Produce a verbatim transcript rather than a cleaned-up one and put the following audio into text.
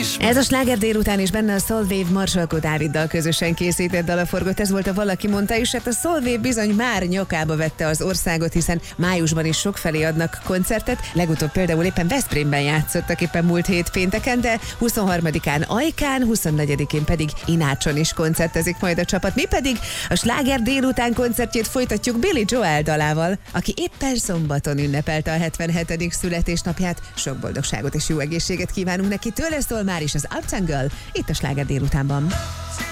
is. Ez a sláger délután is benne a Solveig Marsalkó Dáviddal közösen készített dala forgott, ez volt a Valaki mondta is, hát a Solveig bizony már nyakába vette az országot, hiszen májusban is sokfelé adnak koncertet, legutóbb például éppen Veszprémben játszottak éppen múlt hét pénteken, de huszonharmadikán Ajkán, huszonnegyedikén pedig Inácson is koncertezik majd a csapat. Mi pedig a sláger délután koncertjét folytatjuk Billy Joel dalával, aki éppen szombaton ünnepelte a hetvenhetedik születésnapját. Sok boldogságot és jó egészséget kívánunk neki, tőle szól már is az Uptown Girl, itt a sláger délutánban.